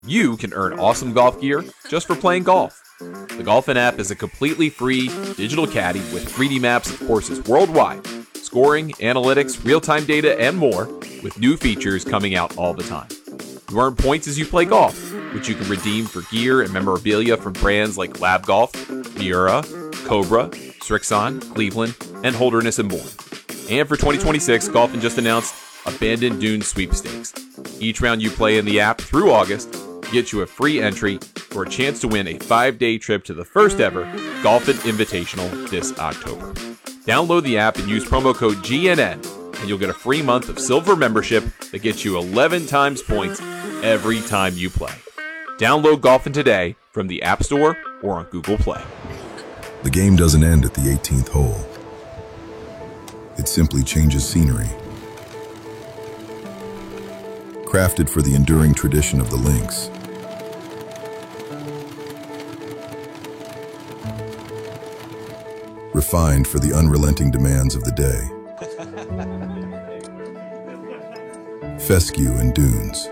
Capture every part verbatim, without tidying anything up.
you can earn awesome golf gear just for playing golf. The Golfin app is a completely free digital caddy with three D maps of courses worldwide, scoring, analytics, real-time data, and more, with new features coming out all the time. You earn points as you play golf, which you can redeem for gear and memorabilia from brands like Lab Golf, Miura, Cobra, Srixon, Cleveland, and Holderness and more. And for twenty twenty-six, Golfin just announced Abandoned Dunes Sweepstakes. Each round you play in the app through August gets you a free entry for a chance to win a five-day trip to the first ever Golfin Invitational this October. Download the app and use promo code G N N, and you'll get a free month of silver membership that gets you eleven times points every time you play. Download Golfin today from the App Store or on Google Play. The game doesn't end at the eighteenth hole. It simply changes scenery. Crafted for the enduring tradition of the links. Refined for the unrelenting demands of the day. Fescue and dunes.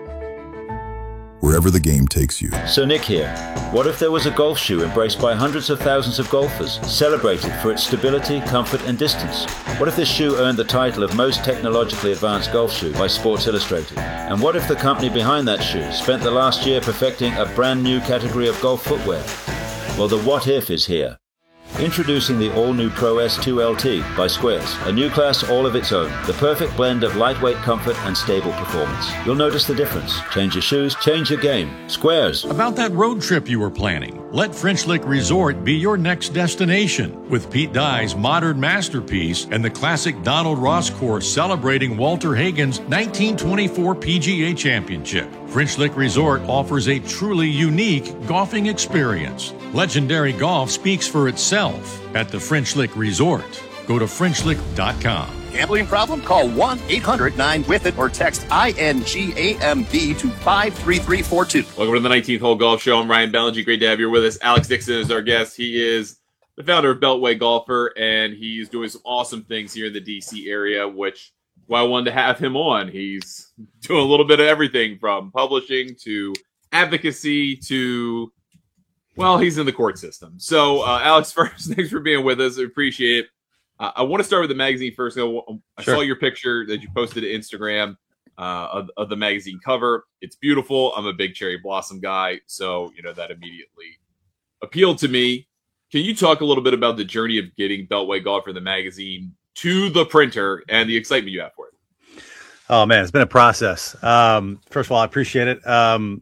Wherever the game takes you. So Nick here. What if there was a golf shoe embraced by hundreds of thousands of golfers, celebrated for its stability, comfort, and distance? What if this shoe earned the title of most technologically advanced golf shoe by Sports Illustrated? And what if the company behind that shoe spent the last year perfecting a brand new category of golf footwear? Well, the what if is here. Introducing the all-new Pro S two L T by Squares, a new class all of its own, the perfect blend of lightweight comfort and stable performance. You'll notice the difference. Change your shoes, change your game. Squares. About that road trip you were planning, let French Lick Resort be your next destination. With Pete Dye's modern masterpiece and the classic Donald Ross course celebrating Walter Hagen's nineteen twenty-four P G A Championship. French Lick Resort offers a truly unique golfing experience. Legendary golf speaks for itself at the French Lick Resort. Go to French Lick dot com. Gambling problem? Call one eight hundred nine with it or text I N G A M B to five three three four two. Welcome to the nineteenth Hole Golf Show. I'm Ryan Ballinger. Great to have you with us. Alex Dixon is our guest. He is the founder of Beltway Golfer, and he's doing some awesome things here in the D C area, which why I wanted to have him on. He's doing a little bit of everything from publishing to advocacy to, well, he's in the court system. So, uh, Alex, first, thanks for being with us. I appreciate it. Uh, I want to start with the magazine first. I, I sure. saw your picture that you posted to Instagram uh, of, of the magazine cover. It's beautiful. I'm a big cherry blossom guy, so you know that immediately appealed to me. Can you talk a little bit about the journey of getting Beltway Golfer, the magazine, to the printer and the excitement you have for it? Oh man, it's been a process. Um, first of all, I appreciate it. Um,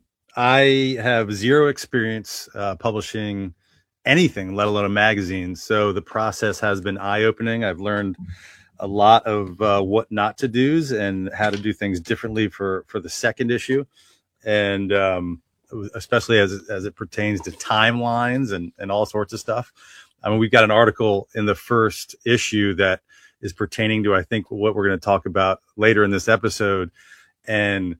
I have zero experience uh, publishing anything, let alone a magazine. So the process has been eye-opening. I've learned a lot of uh, what not to do and how to do things differently for, for the second issue. And um, especially as, as it pertains to timelines and, and all sorts of stuff. I mean, we've got an article in the first issue that is pertaining to, I think, what we're going to talk about later in this episode. And,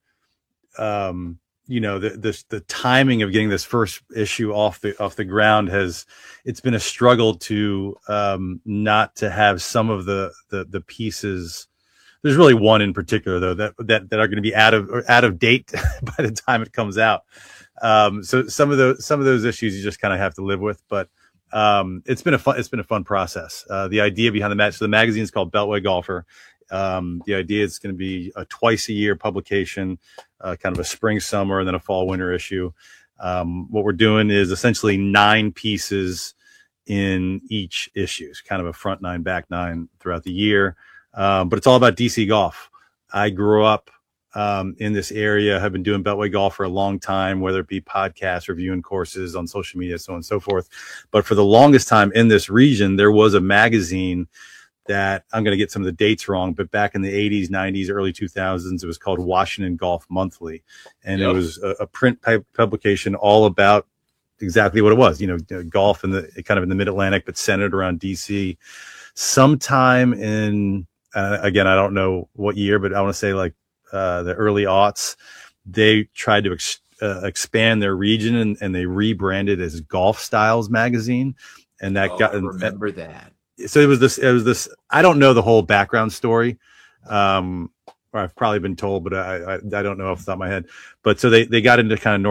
um, you know, the, this, the timing of getting this first issue off the, off the ground has, it's been a struggle to, um, not to have some of the, the, the pieces. There's really one in particular though, that, that, that are going to be out of, or out of date by the time it comes out. Um, so some of those, some of those issues you just kind of have to live with, but, um, it's been a fun, it's been a fun process. Uh, the idea behind the match, so the magazine is called Beltway Golfer. Um, the idea is going to be a twice a year publication, uh, kind of a spring, summer, and then a fall, winter issue. Um, what we're doing is essentially nine pieces in each issue. It's kind of a front nine, back nine throughout the year. Um, but it's all about D C golf. I grew up, um, in this area, have been doing Beltway Golf for a long time, whether it be podcasts, reviewing courses on social media, so on and so forth. But for the longest time in this region, there was a magazine that I'm going to get some of the dates wrong, but back in the eighties, nineties, early two thousands, it was called Washington Golf Monthly. And yep. It was a, a print type publication all about exactly what it was, you know, golf in the kind of in the mid-Atlantic, but centered around D C. Sometime in, uh, again, I don't know what year, but I want to say like uh, the early aughts, they tried to ex- uh, expand their region and, and they rebranded as Golf Styles Magazine. And that oh, got, I remember that. So it was this, it was this, I don't know the whole background story. Um, or I've probably been told, but I, I, I don't know off the top of my head. But so they, they got into kind of North